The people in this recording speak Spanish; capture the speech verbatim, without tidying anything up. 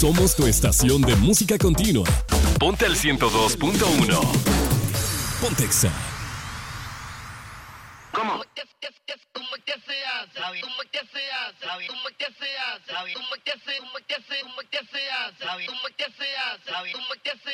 Somos tu estación de música continua. Ponte al ciento dos punto uno. Pontexa. ¿Cómo? ¿Cómo que se hace? ¿Cómo que se hace? ¿Cómo que se hace? ¿Cómo que se hace? ¿Cómo que se hace? ¿Cómo que se hace? ¿Cómo que se hace?